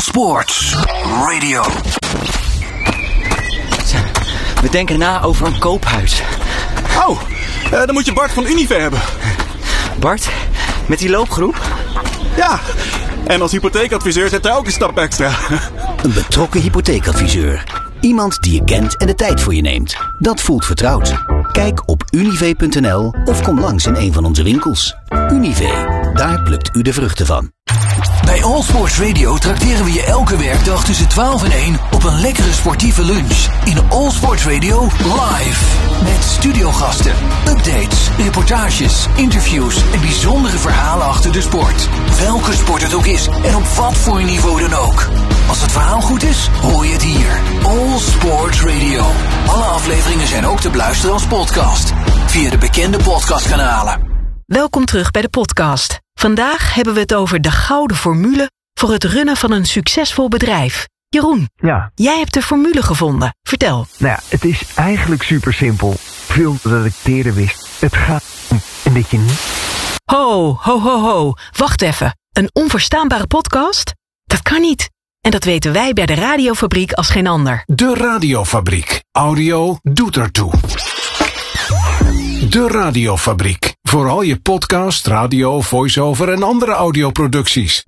Sports Radio. We denken na over een koophuis. Oh, dan moet je Bart van Unive hebben. Bart, met die loopgroep? Ja, en als hypotheekadviseur zet hij ook een stap extra. Een betrokken hypotheekadviseur. Iemand die je kent en de tijd voor je neemt. Dat voelt vertrouwd. Kijk op unive.nl of kom langs in een van onze winkels. Unive, daar plukt u de vruchten van. Bij All Sports Radio trakteren we je elke werkdag tussen 12 en 1 op een lekkere sportieve lunch. In All Sports Radio live. Met studiogasten, updates, reportages, interviews en bijzondere verhalen achter de sport. Welke sport het ook is en op wat voor niveau dan ook. Als het verhaal goed is, hoor je het hier. All Sports Radio. Alle afleveringen zijn ook te beluisteren als podcast. Via de bekende podcastkanalen. Welkom terug bij de podcast. Vandaag hebben we het over de gouden formule voor het runnen van een succesvol bedrijf. Jeroen, ja. Jij hebt de formule gevonden. Vertel. Nou ja, het is eigenlijk super simpel. Veel dat ik eerder wist. Het gaat om een beetje niet. Ho. Wacht even. Een onverstaanbare podcast? Dat kan niet. En dat weten wij bij de Radiofabriek als geen ander. De Radiofabriek. Audio doet ertoe. De Radiofabriek. Voor al je podcast, radio, voice-over en andere audioproducties.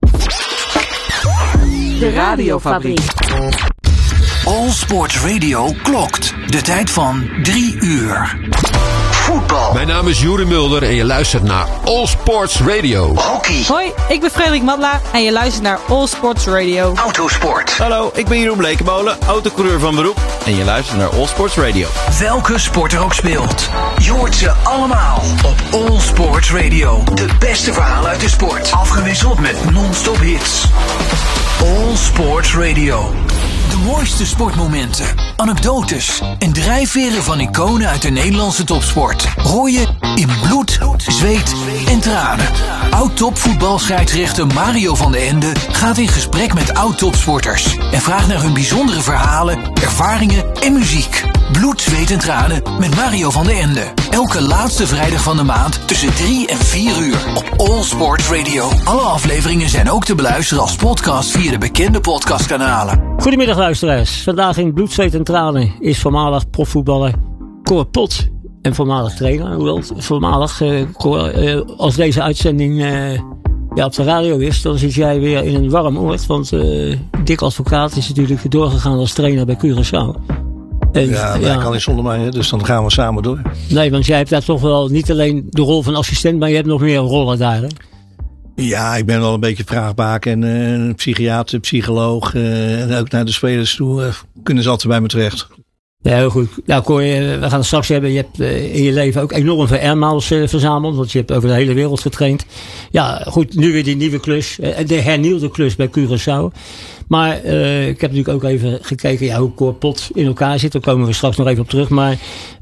De Radiofabriek. All Sports Radio klokt. De tijd van 3 uur. Voetbal. Mijn naam is Juri Mulder en je luistert naar All Sports Radio. Hockey. Hoi, ik ben Frederik Madla en je luistert naar All Sports Radio. Autosport. Hallo, ik ben Jeroen Blekemolen, autocoureur van beroep. En je luistert naar All Sports Radio. Welke sport er ook speelt. Je hoort ze allemaal op All Sports Radio. De beste verhalen uit de sport. Afgewisseld met non-stop hits. All Sports Radio. De mooiste sportmomenten, anekdotes en drijfveren van iconen uit de Nederlandse topsport. Hoor je in bloed, zweet en tranen. Oud-topvoetbalscheidsrechter Mario van den Ende gaat in gesprek met oud-topsporters. En vraagt naar hun bijzondere verhalen, ervaringen en muziek. Bloed, zweet en tranen met Mario van den Ende. Elke laatste vrijdag van de maand tussen 3 en 4 uur op All Sports Radio. Alle afleveringen zijn ook te beluisteren als podcast via de bekende podcastkanalen. Goedemiddag luisteraars. Vandaag in Bloed, zweet en tranen is voormalig profvoetballer Cor Pot en voormalig trainer. Hoewel voormalig als deze uitzending op de radio is, dan zit jij weer in een warm oord. Want Dick Advocaat is natuurlijk doorgegaan als trainer bij Curaçao. En, hij kan niet zonder mij, dus dan gaan we samen door. Nee, want jij hebt daar toch wel niet alleen de rol van assistent, maar je hebt nog meer rollen daar, hè? Ja, ik ben wel een beetje vraagbaak en psychiater, psycholoog en ook naar de spelers toe kunnen ze altijd bij me terecht. Ja, heel goed. Nou, Cor, we gaan het straks hebben. Je hebt in je leven ook enorm veel airmiles verzameld, want je hebt over de hele wereld getraind. Ja, goed, nu weer die nieuwe klus, de hernieuwde klus bij Curaçao. Maar ik heb natuurlijk ook even gekeken hoe Cor Pot in elkaar zit. Daar komen we straks nog even op terug. Maar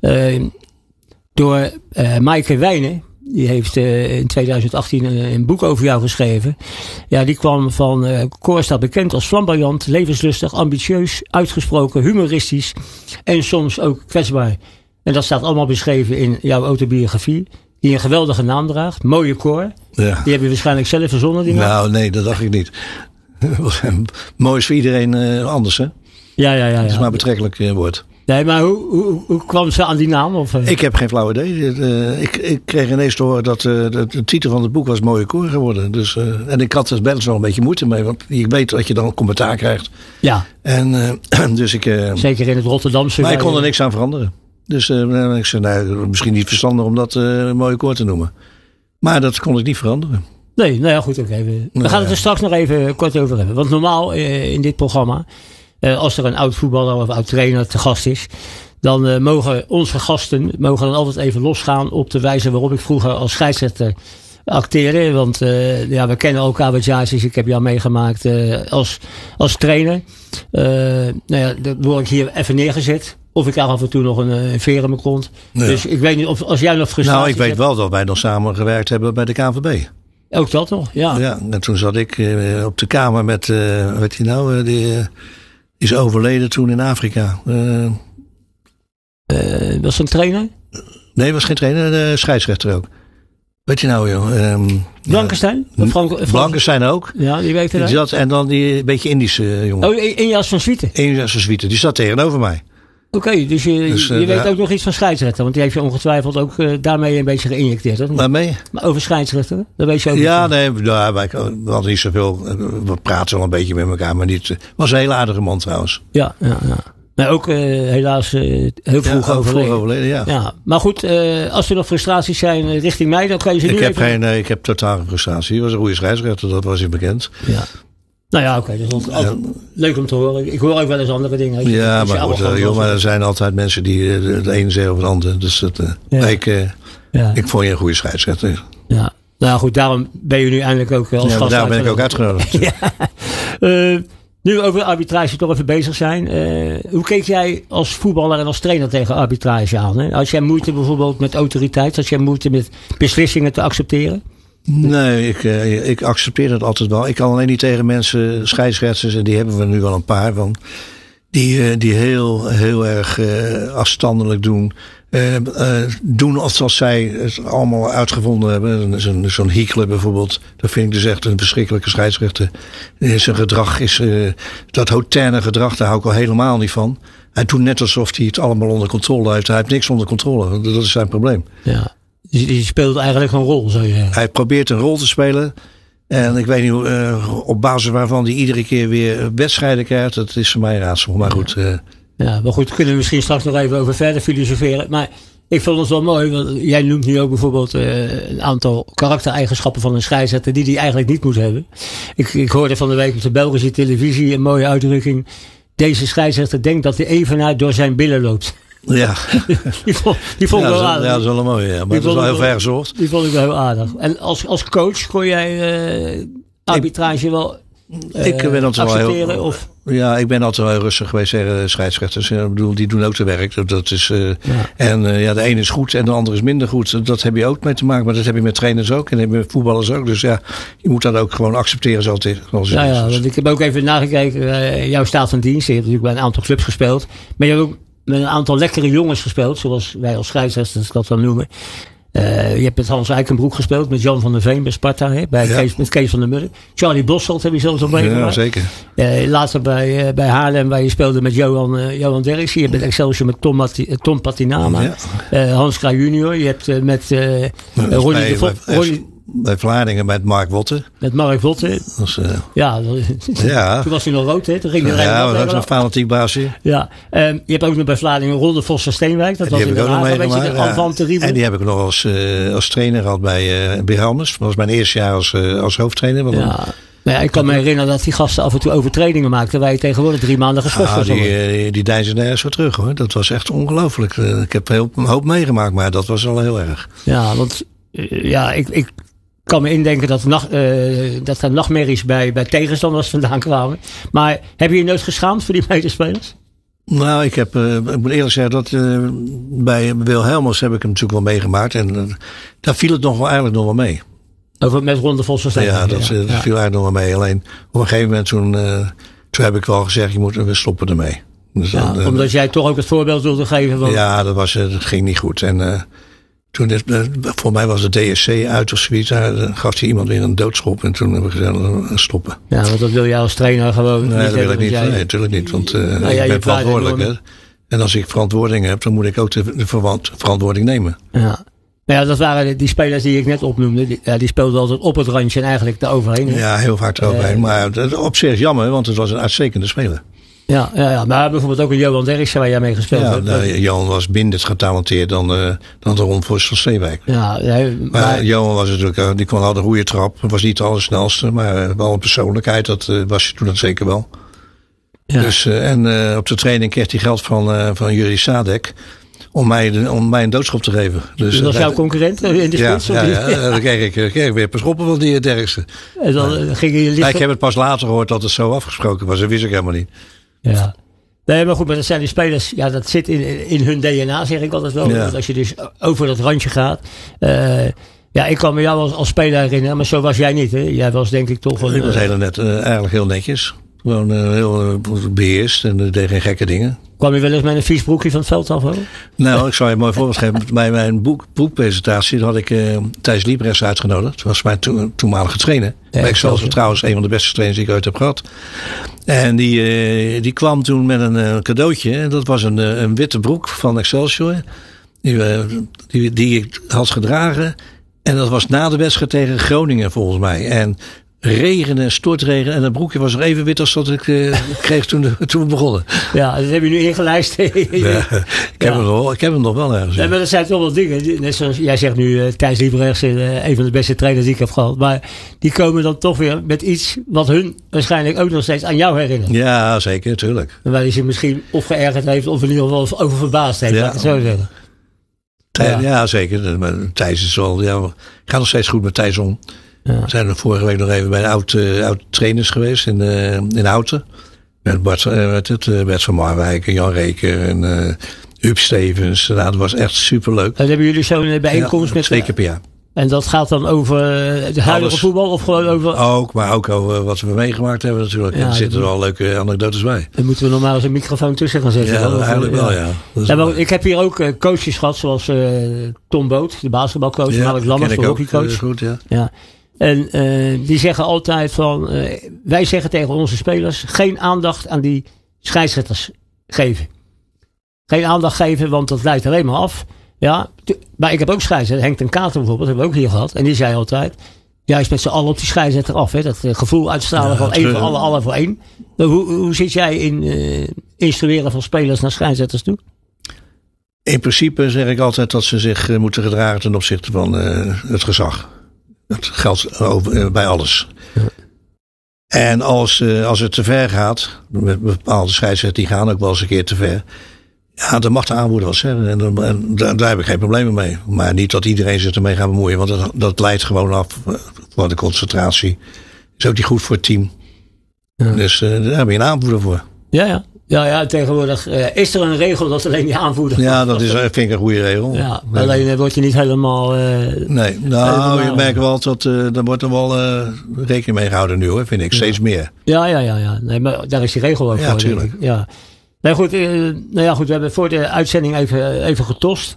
door Maaike Wijnen, die heeft in 2018 een boek over jou geschreven. Ja, die kwam van Cor staat bekend als flamboyant, levenslustig, ambitieus, uitgesproken, humoristisch en soms ook kwetsbaar. En dat staat allemaal beschreven in jouw autobiografie, die een geweldige naam draagt. Mooie Cor. Ja. Die heb je waarschijnlijk zelf verzonnen, die naam? Nou, nee, dat dacht ik niet. Mooi is voor iedereen anders, hè? Ja. Het is maar betrekkelijk woord. Nee, maar hoe kwam ze aan die naam? Of? Ik heb geen flauw idee. Ik kreeg ineens te horen dat de titel van het boek was Mooie Koor geworden. Dus, en ik had er best wel een beetje moeite mee. Want ik weet dat je dan commentaar krijgt. Ja. En dus ik... Zeker in het Rotterdamse... Maar ik kon er niks aan veranderen. Dus ik zei, misschien niet verstandig om dat Mooie Koor te noemen. Maar dat kon ik niet veranderen. Nee, nou ja, goed. Okay. We gaan het er straks nog even kort over hebben. Want normaal in dit programma... als er een oud voetballer of oud trainer te gast is, dan mogen onze gasten dan altijd even losgaan op de wijze waarop ik vroeger als scheidsrechter acteerde. Want we kennen elkaar wat jaartjes. Ik heb jou meegemaakt als trainer. Dan word ik hier even neergezet. Of ik krijg af en toe nog een veer in mijn kont. Ja. Dus ik weet niet of als jij nog frustraties Nou, ik weet wel dat wij nog samen gewerkt hebben bij de KNVB. Ook dat nog, ja. Ja, en toen zat ik op de kamer met, weet je nou, die is overleden toen in Afrika. Was een trainer? Nee, was geen trainer, de scheidsrechter ook. Weet je nou, joh? Blankenstein? Blankenstein ook. Ja, die weet het. En dan die beetje Indische jongen. Oh, Injas van Zwieten. Injas van Zwieten, die zat tegenover mij. Oké, dus je weet ook nog iets van scheidsrechter. Want die heeft je ongetwijfeld ook daarmee een beetje geïnjecteerd. Hè? Waarmee? Maar over scheidsrechter, dat weet je ook niet. We hadden niet zoveel. We praten wel een beetje met elkaar, maar niet. Was een hele aardige man trouwens. Ja. Maar ook helaas heel vroeg overleden. Ja. Maar goed, als er nog frustraties zijn richting mij, dan kan je ze ik heb totaal geen frustratie. Hij was een goede scheidsrechter, dat was je bekend. Ja. Nou ja, oké. Dat is altijd leuk om te horen. Ik hoor ook wel eens andere dingen. Ja, maar goed, maar er zijn altijd mensen die het ene zeggen of het andere. Dus ik vond je een goede scheidsrechter. Ja. Nou goed, daarom ben je nu eindelijk ook als gast. Daarom ben ik ook uitgenodigd. Nu over arbitrage toch even bezig zijn. Hoe keek jij als voetballer en als trainer tegen arbitrage aan? Hè? Als jij moeite bijvoorbeeld met autoriteit, als jij moeite met beslissingen te accepteren? Nee, ik accepteer dat altijd wel. Ik kan alleen niet tegen mensen, scheidsrechters, en die hebben we nu wel een paar van, die heel erg afstandelijk doen. Doen alsof zij het allemaal uitgevonden hebben. Zo'n Hiekler bijvoorbeeld. Dat vind ik dus echt een verschrikkelijke scheidsrechter. Zijn gedrag is dat hautaine gedrag, daar hou ik al helemaal niet van. Hij doet net alsof hij het allemaal onder controle heeft. Hij heeft niks onder controle. Dat is zijn probleem. Ja. Die speelt eigenlijk een rol, zou je zeggen. Hij probeert een rol te spelen. En ik weet niet op basis waarvan hij iedere keer weer wedstrijden krijgt. Dat is voor mij een raadsel. Maar goed. Ja, maar goed, kunnen we misschien straks nog even over verder filosoferen. Maar ik vond het wel mooi, want jij noemt nu ook bijvoorbeeld een aantal karaktereigenschappen van een scheidsrechter die hij eigenlijk niet moet hebben. Ik hoorde van de week op de Belgische televisie een mooie uitdrukking. Deze scheidsrechter denkt dat de evenaar door zijn billen loopt. Ja. die vond ik wel aardig. Ja, dat is wel een mooie. Ja. Maar dat is wel heel ver gezocht. Die vond ik wel heel aardig. En als coach kon jij arbitrage wel ik ben altijd accepteren? Wel heel, of? Ja, ik ben altijd wel heel rustig geweest tegen scheidsrechters. Ik bedoel, die doen ook te werk. Dat is, En de ene is goed en de andere is minder goed. Dat heb je ook mee te maken. Maar dat heb je met trainers ook. En dat heb je met voetballers ook. Dus ja, je moet dat ook gewoon accepteren zoals het is. Ja, want ik heb ook even nagekeken. Jouw staat van dienst. Je hebt natuurlijk bij een aantal clubs gespeeld. Maar je hebt ook met een aantal lekkere jongens gespeeld. Zoals wij als scheidsrechters dat dan noemen. Je hebt met Hans Eikenbroek gespeeld, met Jan van der Veen bij Sparta, hè, met Kees van der Mudde. Charlie Bosveld heb je zelfs al meegemaakt. Ja, zeker. Later bij Haarlem, waar je speelde met Johan Derks. Je hebt met Excelsior met Tom Patinama. Ja. Hans Kraaij junior. Je hebt met Ronnie de Vos. Bij Vlaardingen met Mark Wotte. Met Mark Wotte. Ja. Toen was hij nog rood, hè? Toen ging dat was ook zo'n fanatiek baasje. Ja. Je hebt ook nog bij Vlaardingen Ron de Vos van Steenwijk. Dat was inderdaad een beetje de avant terrible. En die heb ik nog als trainer gehad bij Berhalmes. Dat was mijn eerste jaar als hoofdtrainer. Ja. Nou ja, ik kan me herinneren dat die gasten af en toe overtredingen maakten waar je tegenwoordig 3 maanden geschorst was. Die deinzen nergens voor terug, hoor. Dat was echt ongelooflijk. Ik heb een hoop meegemaakt, maar dat was al heel erg. Ja, want ik kan me indenken dat er nachtmerries bij tegenstanders vandaan kwamen. Maar heb je je nooit geschaamd voor die medespelers? Nou, ik moet eerlijk zeggen dat bij Wilhelmus heb ik hem natuurlijk wel meegemaakt. En daar viel het eigenlijk nog wel mee. Over met Ron de Vos van Steenwijk. Ja, dat viel eigenlijk nog wel mee. Alleen op een gegeven moment toen heb ik wel gezegd, we stoppen ermee. Dus omdat jij toch ook het voorbeeld wilde geven. Want... Ja, dat ging niet goed. En toen voor mij was de DSC uit of zoiets. Daar gaf hij iemand weer een doodschop. En toen hebben we gezegd, stoppen. Ja, want dat wil jij als trainer gewoon niet. Nee, dat wil ik niet. Nee, natuurlijk niet. Want ik ben verantwoordelijk. Hè? En als ik verantwoording heb, dan moet ik ook de verantwoording nemen. Ja. Nou ja, dat waren die spelers die ik net opnoemde. Die speelden altijd op het randje en eigenlijk eroverheen. Ja, heel vaak eroverheen. Maar op zich is jammer, want het was een uitstekende speler. Ja. Maar bijvoorbeeld ook een Johan Derksen waar jij mee gespeeld hebt. Johan was minder getalenteerd dan de Ron Vos van Steenwijk. Maar Johan was natuurlijk, die kon al de goede trap. Was niet de allersnelste, maar wel een persoonlijkheid. Dat was je toen dat zeker wel. Ja. Dus, op de training kreeg hij geld van Juri Sadek. Om mij een doodschop te geven. Dus dat was jouw concurrent in de spits? Ja, dan kreeg ik weer per schoppen van die Derksen. En dan ging je licht... Ik heb het pas later gehoord dat het zo afgesproken was. Dat wist ik helemaal niet. Ja. Nee, maar goed, maar dat zijn die spelers, dat zit in hun DNA, zeg ik altijd wel. Ja. Als je dus over dat randje gaat. Ik kan me jou als speler herinneren, maar zo was jij niet, hè? Jij was denk ik toch... Ik was eigenlijk heel netjes. Gewoon heel beheerst en deed geen gekke dingen. Kwam je wel eens met een vies broekje van het veld af, hoor? Nou, ik zal je een mooi voorbeeld geven. Bij mijn boekpresentatie had ik Thijs Liebrechts uitgenodigd. Dat was mijn toenmalige trainer. Ja, bij Excelsior trouwens een van de beste trainers die ik ooit heb gehad. En die kwam toen met een cadeautje. En dat was een witte broek van Excelsior. Die ik had gedragen. En dat was na de wedstrijd tegen Groningen volgens mij. En regenen, stortregen. En dat broekje was nog even wit als dat ik kreeg toen we begonnen. Ja, dat heb je nu ingelijst. Ja, ik heb hem nog wel ergens. Ja, maar dat zijn toch wel dingen. Net zoals jij zegt nu, Thijs Liebrechts, een van de beste trainers die ik heb gehad. Maar die komen dan toch weer met iets wat hun waarschijnlijk ook nog steeds aan jou herinnert. Ja, zeker, tuurlijk. En waar hij zich misschien of geërgerd heeft of in ieder geval over verbaasd heeft. Ja. Laat ik het zo zeggen. Ja, zeker. Thijs is wel. Ja, ik ga nog steeds goed met Thijs om. Ja. We zijn vorige week nog even bij de oud trainers geweest in Houten. Met Bert van Marwijk en Jan Reker en Huub Stevens. Nou, dat was echt superleuk. En hebben jullie zo'n bijeenkomst met 2 keer per jaar. En dat gaat dan over de huidige voetbal of gewoon over... Maar ook over wat we meegemaakt hebben natuurlijk. Ja, en er zitten wel leuke anekdotes bij. Dan moeten we normaal eens een microfoon tussen gaan zetten. Ja, eigenlijk wel, ja. Maar ik heb hier ook coaches gehad, zoals Tom Boot, de basketbalcoach. En Alex Lammers, de hockeycoach. Goed, ja. En die zeggen altijd van... wij zeggen tegen onze spelers... geen aandacht aan die scheidsrechters geven. Geen aandacht geven, want dat leidt alleen maar af. Ja, maar ik heb ook scheidsrechter. Henk ten Kater bijvoorbeeld, hebben we ook hier gehad. En die zei altijd... juist met z'n allen op die scheidsrechter af. Hè? Dat gevoel uitstralen van één voor allen, allen voor één. Hoe zit jij in instrueren van spelers naar scheidsrechters toe? In principe zeg ik altijd dat ze zich moeten gedragen ten opzichte van het gezag. Dat geldt bij alles. Ja. En als het te ver gaat, met bepaalde scheidsrechters die gaan ook wel eens een keer te ver. Ja, dan mag de aanvoerder wel zeggen. En daar heb ik geen problemen mee. Maar niet dat iedereen zich ermee gaat bemoeien. Want dat leidt gewoon af voor de concentratie. Is ook niet goed voor het team. Ja. Dus daar heb je een aanvoerder voor. Ja, tegenwoordig is er een regel dat alleen die aanvoerder... Ja, dat vind ik een goede regel. Ja, alleen word je niet helemaal... nee, je merkt wel dat daar wordt er wel rekening mee gehouden nu, hoor, vind ik. Steeds meer. Ja. Nee, maar daar is die regel ook voor. Ja, tuurlijk. Ja. Nee, goed, we hebben voor de uitzending even getost.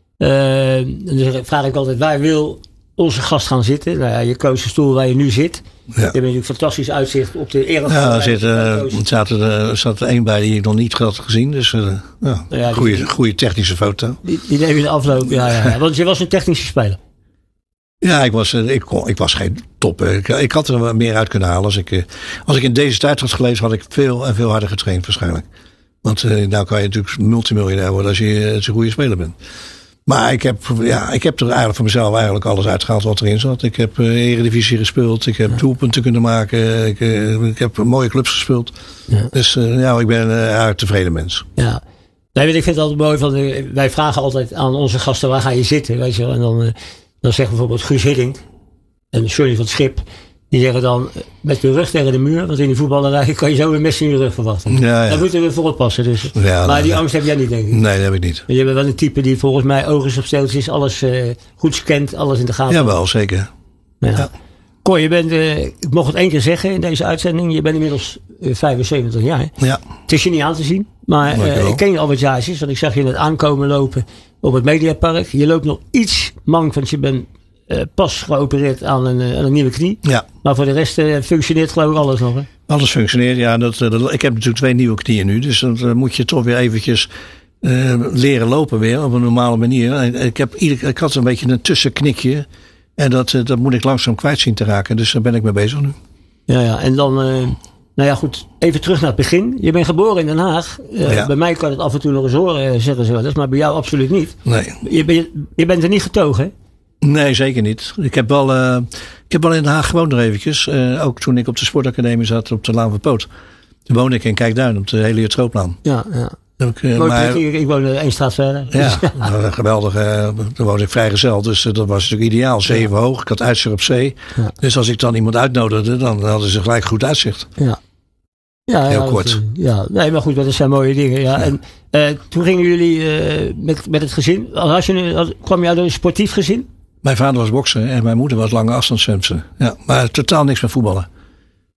Dus vraag ik altijd, waar wil onze gast gaan zitten? Nou ja, je koos de stoel waar je nu zit. Ja. Je hebt natuurlijk fantastisch uitzicht op de Eredivisie. Ja, er zat er één bij die ik nog niet had gezien. Dus goede technische foto. Die neem je in de afloop. Ja. Want je was een technische speler. Ja, ik was geen top. Ik had er meer uit kunnen halen. Als ik in deze tijd had gelezen, had ik veel en veel harder getraind waarschijnlijk. Want nou kan je natuurlijk multimiljonair worden als je een goede speler bent. Maar ik heb er eigenlijk voor mezelf eigenlijk alles uitgehaald wat erin zat. Ik heb Eredivisie gespeeld. Ik heb doelpunten kunnen maken. Ik heb mooie clubs gespeeld. Ja. Dus ik ben een tevreden mens. Ja. Nee, ik vind het altijd mooi. Wij vragen altijd aan onze gasten, waar ga je zitten? Weet je wel? En dan zegt bijvoorbeeld Guus Hiddink en Johnny van het Schip. Die zeggen dan, met de rug tegen de muur. Want in die voetballerij kan je zo een mes in je rug verwachten. Ja. Daar moeten we voor oppassen. Dus. Ja, maar die angst heb jij niet, denk ik. Nee, dat heb ik niet. Je bent wel een type die volgens mij ogen op steeltjes. Alles goed scant, alles in de gaten. Jawel, zeker. Ja. Cor, je bent, ik mocht het 1 keer zeggen in deze uitzending. Je bent inmiddels 75 jaar. Ja. Het is je niet aan te zien. Maar ik ken je al wat jaartjes. Want ik zag je net aankomen lopen op het Mediapark. Je loopt nog iets mank, want je bent... pas geopereerd aan een nieuwe knie. Ja. Maar voor de rest functioneert geloof ik alles nog. Hè? Alles functioneert, ja. Ik heb natuurlijk 2 nieuwe knieën nu. Dus dan moet je toch weer eventjes leren lopen weer op een normale manier. Ik had een beetje een tussenknikje. En dat moet ik langzaam kwijt zien te raken. Dus daar ben ik mee bezig nu. Ja. En dan... goed. Even terug naar het begin. Je bent geboren in Den Haag. Bij mij kan het af en toe nog eens horen, zeggen ze wel eens. Maar bij jou absoluut niet. Nee. Je bent er niet getogen, hè? Nee, zeker niet. Ik heb wel in Den Haag gewoond nog eventjes. Ook toen ik op de sportacademie zat op de Laan van Poot. Toen woonde ik in Kijkduin op de Heliotrooplaan. Ja. Ik woonde 1 straat verder. Ja, geweldig. Toen woonde ik vrijgezel. Dus dat was natuurlijk ideaal. 7 hoog. Ik had uitzicht op zee. Ja. Dus als ik dan iemand uitnodigde, dan hadden ze gelijk goed uitzicht. Ja. Heel kort. Nee, maar goed, dat zijn mooie dingen. Ja. En toen gingen jullie met het gezin. Kwam je uit een sportief gezin? Mijn vader was bokser en mijn moeder was lange afstandszwemster. Ja, maar totaal niks met voetballen.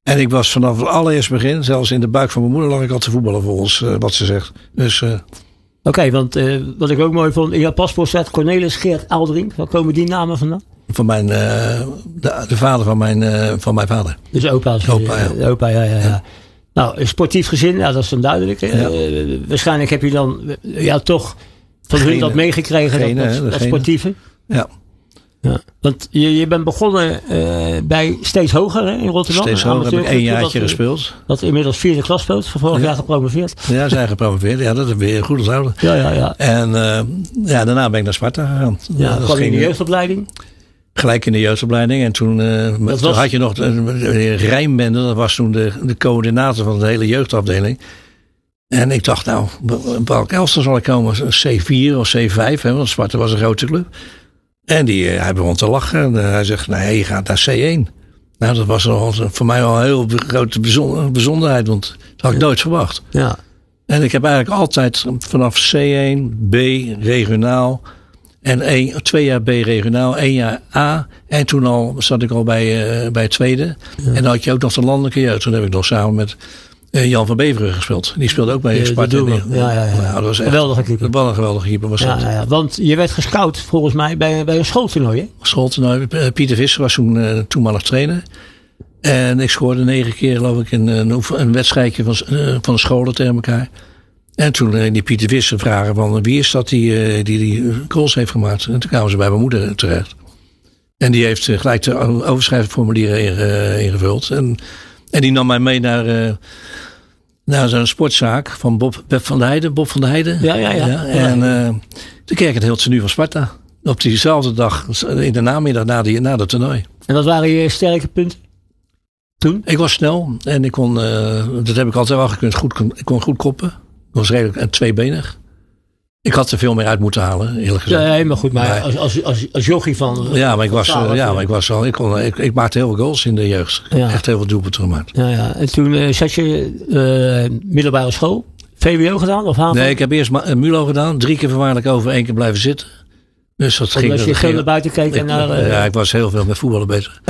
En ik was vanaf het allereerste begin, zelfs in de buik van mijn moeder, lag ik al te voetballen volgens wat ze zegt. Dus... Oké, want wat ik ook mooi vond, in jouw paspoort staat Cornelis Geert Aaldering. Waar komen die namen vandaan? Van mijn, de vader van mijn vader. Dus opa. Opa, ja. Nou, een sportief gezin, ja, dat is dan duidelijk. Ja. Waarschijnlijk heb je dan toch van hun dat meegekregen, dat sportieve. Ja. Want je bent begonnen bij Steeds Hoger in Rotterdam. Steeds Hoger heb ik 1 jaartje gespeeld. Dat inmiddels 4e klas speelt, vorig jaar gepromoveerd. Ja, zijn gepromoveerd. Ja, dat heb ik weer goed onthouden. Ja. En daarna ben ik naar Sparta gegaan. Ja, dat ging in de jeugdopleiding. Gelijk in de jeugdopleiding. En toen had je nog Rijnbende, dat was toen de coördinator van de hele jeugdafdeling. En ik dacht, nou, welke elftal zal ik komen? C4 of C5, hè, want Sparta was een grote club. En hij begon te lachen. En hij zegt, nee, je gaat naar C1. Nou, dat was voor mij al een heel grote bijzonderheid, want dat had ik nooit verwacht. Ja. En ik heb eigenlijk altijd vanaf C1, B, regionaal... En 2 jaar B regionaal, 1 jaar A. En toen zat ik al bij het tweede. Ja. En dan had je ook nog de landelijke jeugd. Toen heb ik nog samen met Jan van Beveren gespeeld. Die speelde ook bij Sparta. Ja. Dat was echt geweldige keeper. Een geweldige keeper was dat. Ja. Want je werd gescout volgens mij bij een schooltoernooi, hè? Schooltoernooi. Pieter Visser was toen toenmalig trainer. En ik scoorde 9 keer, geloof ik, een wedstrijdje van de scholen tegen elkaar. En toen die Pieter Visser vragen van wie is dat die goals heeft gemaakt. En toen kwamen ze bij mijn moeder terecht. En die heeft gelijk de overschrijfformulieren ingevuld. En die nam mij mee naar zo'n sportzaak van Bob van der Heijden. Ja. En toen kreeg ik het heel tenue van Sparta. Op diezelfde dag, in de namiddag na de toernooi. En wat waren je sterke punten toen? Ik was snel en ik kon, dat heb ik altijd wel gekund, ik kon goed koppen. Ik was redelijk tweebenig. Ik had er veel meer uit moeten halen, eerlijk gezegd. Ja, maar goed, maar als jochie van... Ik maakte heel veel goals in de jeugd. Ja. Echt heel veel doelpunten gemaakt. Ja. En toen zat je middelbare school, VWO gedaan of HAVO? Nee, ik heb eerst MULO gedaan. 3 keer verwaarlijk over, 1 keer blijven zitten. Dus dat ging... Als je geen naar buiten keek en naar... Ja, ik was heel veel met voetballen bezig.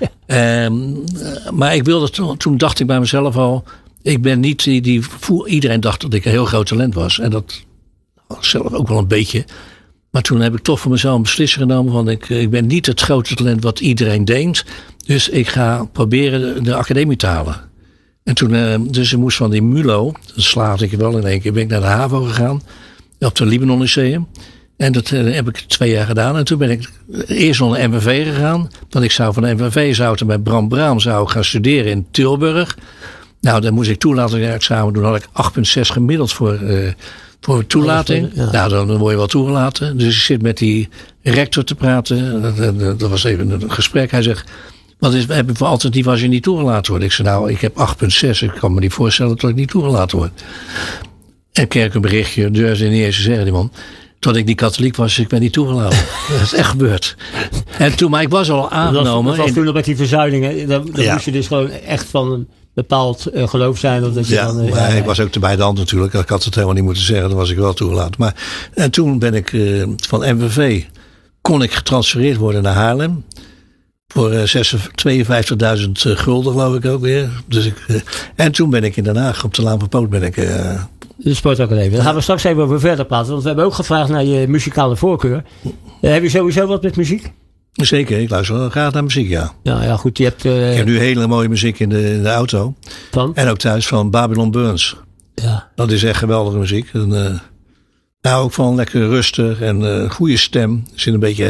Maar ik wilde toen dacht ik bij mezelf al... Ik ben niet iedereen dacht dat ik een heel groot talent was. En dat zelf ook wel een beetje. Maar toen heb ik toch voor mezelf een beslissing genomen. Van ik ben niet het grote talent wat iedereen denkt. Dus ik ga proberen de academie te halen. En toen, dus ik moest van die MULO. Dat slaagde ik wel in 1 keer. Ben ik naar de HAVO gegaan. Op het Libanon Lyceum. En dat heb ik 2 jaar gedaan. En toen ben ik eerst naar de MVV gegaan. Want ik zou van de MVV bij Bram Braam gaan studeren in Tilburg. Nou, dan moest ik toelatingsexamen doen. Had ik 8,6 gemiddeld voor toelating. Ja. Nou, dan word je wel toegelaten. Dus ik zit met die rector te praten. Dat was even een gesprek. Hij zegt, wat heb je voor alternatief als je niet toegelaten wordt? Ik zei, nou, ik heb 8,6. Ik kan me niet voorstellen dat ik niet toegelaten word. En kreeg ik een berichtje. Durfde ze niet eens te zeggen, die man. Tot ik niet katholiek was, ik ben niet toegelaten. Dat is echt gebeurd. En toen, maar ik was al aangenomen. Dat was toen nog met die verzuilingen. Dan moest je dus gewoon echt van een bepaald geloof zijn. Of dat je ik was ook te bij de hand natuurlijk. Ik had het helemaal niet moeten zeggen. Dan was ik wel toegelaten. Maar, en toen ben ik van MVV kon ik getransfereerd worden naar Haarlem. Voor 52.000 gulden geloof ik ook weer. Dus en toen ben ik in Den Haag op de Laan van Poot de sportacademie. Daar gaan we straks even over verder praten. Want we hebben ook gevraagd naar je muzikale voorkeur. Heb je sowieso wat met muziek? Zeker, ik luister wel graag naar muziek, ja. Ja, goed. Je hebt, ik heb nu hele mooie muziek in de auto. Van? En ook thuis van Babylon Burns. Ja. Dat is echt geweldige muziek. En, nou, ook van lekker rustig en goede stem. Er zit een beetje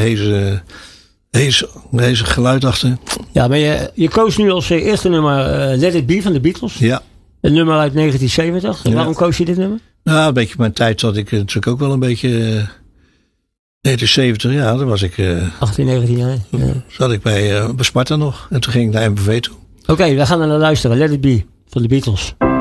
hees geluid achter. Ja, maar je koos nu als eerste nummer Let It Be van de Beatles. Ja. Een nummer uit 1970. Ja. Waarom koos je dit nummer? Nou, een beetje mijn tijd zat ik natuurlijk ook wel een beetje... 1970, ja, dan was ik... 18, 19 jaar. Ja. Zat ik bij Sparta nog. En toen ging ik naar MVV toe. Oké, we gaan er naar luisteren. Let It Be van de Beatles.